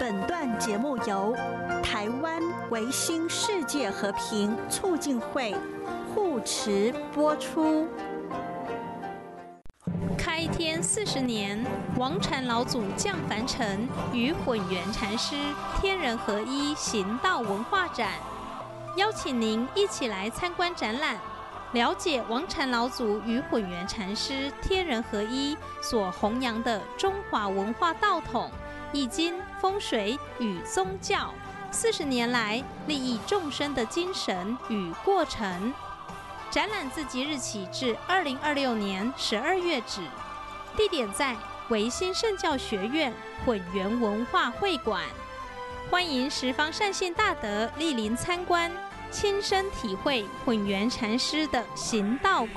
本段节目由台湾维新世界和平促进会护持播出。 开天40年，王禅老祖降凡尘，与混元禅师天人合一行道文化展，邀请您一起来参观展览，了解王禅老祖与混元禅师天人合一所弘扬的中华文化道统、易经、风水与宗教40年来利益众生的精神与过程。展览自即日起至2026年12月止，地点在维新圣教学院混元文化会馆。欢迎十方善信大德莅临参观，亲身体会混元禅师的行道